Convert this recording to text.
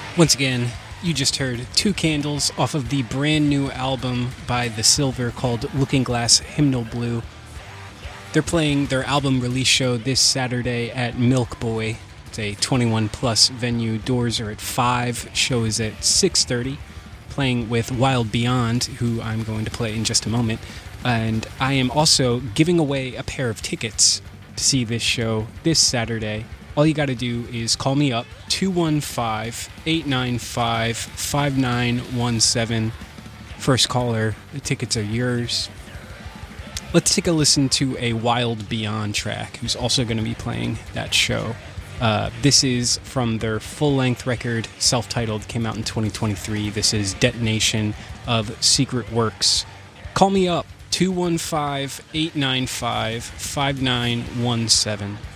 Once again, you just heard Two Candles off of the brand new album by The Silver called Looking Glass Hymnal Blue. They're playing their album release show this Saturday at Milk Boy. It's a 21 plus venue. Doors are at 5, show is at 6:30. Playing with Wild Beyond, who I'm going to play in just a moment. And I am also giving away a pair of tickets to see this show this Saturday. All you got to do is call me up, 215-895-5917. First caller, the tickets are yours. Let's take a listen to a Wild Beyond track, who's also going to be playing that show. This is from their full-length record, self-titled, came out in 2023. This is Detonation of Secret Works. Call me up, 215-895-5917.